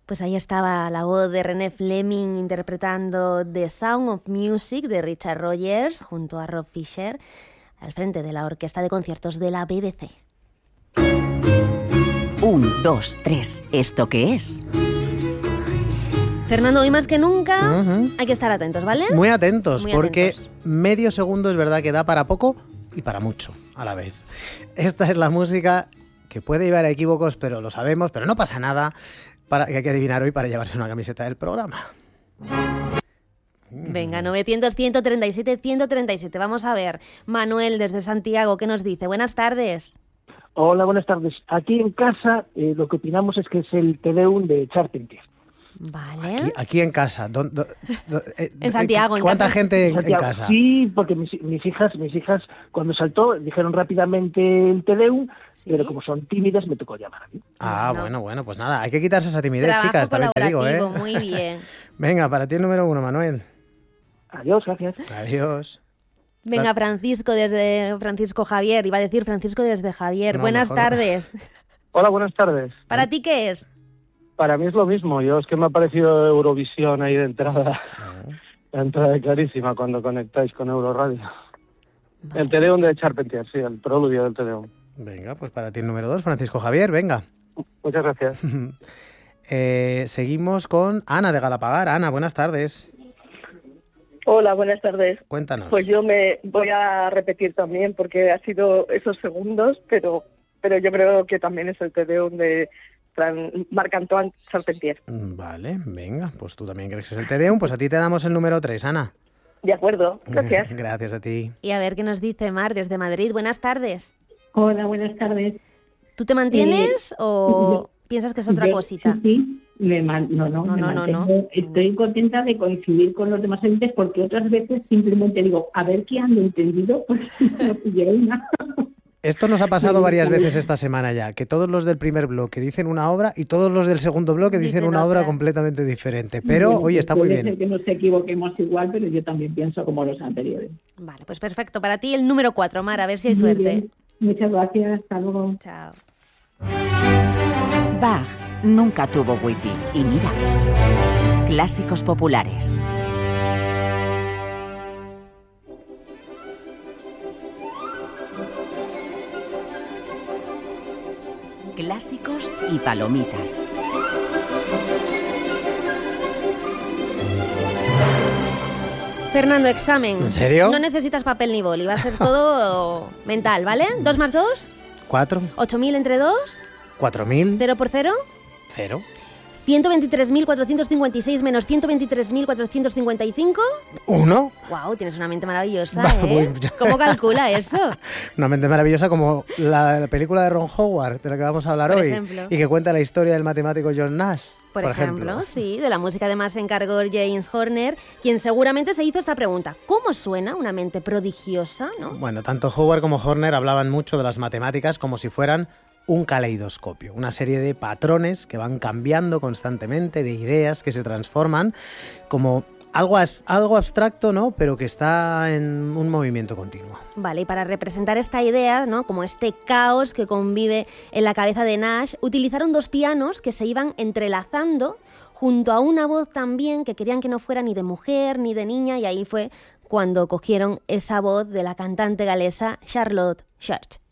Pues ahí estaba la voz de René Fleming interpretando The Sound of Music de Richard Rodgers junto a Rob Fisher al frente de la Orquesta de Conciertos de la BBC. 1, 2, 3. ¿Esto qué es? Fernando, hoy más que nunca hay que estar atentos, ¿vale? Muy atentos, Muy porque atentos. medio segundo es verdad que da para poco y para mucho a la vez. Esta es la música que puede llevar a equívocos, pero lo sabemos, pero no pasa nada, que hay que adivinar hoy para llevarse una camiseta del programa. Venga, 900-137-137. Vamos a ver. Manuel, desde Santiago, ¿qué nos dice? Buenas tardes. Hola, buenas tardes. Aquí en casa lo que opinamos es que es el Te Deum de Charpentier. Vale. Aquí en casa. En Santiago, en ¿Cuánta casa. gente en Santiago. casa? Sí, porque mis hijas cuando saltó dijeron rápidamente el Te Deum, ¿Sí? pero como son tímidas me tocó llamar a mí. Ah, No. bueno, pues nada, hay que quitarse esa timidez, Trabajo chicas, también te digo, ¿eh? colaborativo, muy bien. Venga, para ti el número 1, Manuel. Adiós, gracias. Adiós. Venga, Francisco Javier, iba a decir Francisco desde Javier. No, Buenas mejor no. tardes. Hola, buenas tardes. ¿Para ti qué es? Para mí es lo mismo. Yo es que me ha parecido Eurovisión ahí de entrada. La entrada clarísima cuando conectáis con Euroradio. Vale. El Te Deum de Charpentier, sí, el preludio del Te Deum. Venga, pues para ti el número 2, Francisco Javier, venga. Muchas gracias. Seguimos con Ana de Galapagar. Ana, buenas tardes. Hola, buenas tardes. Cuéntanos. Pues yo me voy a repetir también porque ha sido esos segundos, pero yo creo que también es el Te Deum de Marc-Antoine Charpentier. Vale, venga, pues tú también crees que es el Te Deum, pues a ti te damos el número 3, Ana. De acuerdo, gracias. Gracias a ti. Y a ver qué nos dice Mar desde Madrid. Buenas tardes. Hola, buenas tardes. ¿Tú te mantienes o piensas que es otra Yo- cosita? Sí, me mantengo. Estoy contenta de coincidir con los demás oyentes porque otras veces simplemente digo, a ver qué han entendido, pues no pillé una. Esto nos ha pasado varias veces esta semana ya, que todos los del primer bloque dicen una obra y todos los del segundo bloque dicen una obra completamente diferente. Pero, Bueno, oye, está muy puede bien. ser que nos equivoquemos igual, pero yo también pienso como los anteriores. Vale, pues perfecto. Para ti el número 4, Mar, a ver si hay Muy suerte. bien. Muchas gracias, hasta luego. Chao. Bach nunca tuvo wifi. Y mira, clásicos populares. Clásicos y palomitas. Fernando, examen. ¿En serio? No necesitas papel ni boli, va a ser todo mental, ¿vale? 2 más 2, 4, 8.000 entre 2, 4.000, 0 por 0, 0, 123.456 menos 123.455. 1. Wow, tienes una mente maravillosa, Va, ¿eh? muy- ¿Cómo calcula eso? Una mente maravillosa como la película de Ron Howard, de la que vamos a hablar Por hoy, ejemplo. y que cuenta la historia del matemático John Nash. Por ejemplo, sí, de la música además se encargó James Horner, quien seguramente se hizo esta pregunta. ¿Cómo suena una mente prodigiosa, no? Bueno, tanto Howard como Horner hablaban mucho de las matemáticas como si fueran un caleidoscopio, una serie de patrones que van cambiando constantemente, de ideas que se transforman, como algo abstracto, ¿no? Pero que está en un movimiento continuo. Vale, y para representar esta idea, ¿no? Como este caos que convive en la cabeza de Nash, utilizaron 2 pianos que se iban entrelazando junto a una voz también que querían que no fuera ni de mujer ni de niña, y ahí fue cuando cogieron esa voz de la cantante galesa Charlotte Church.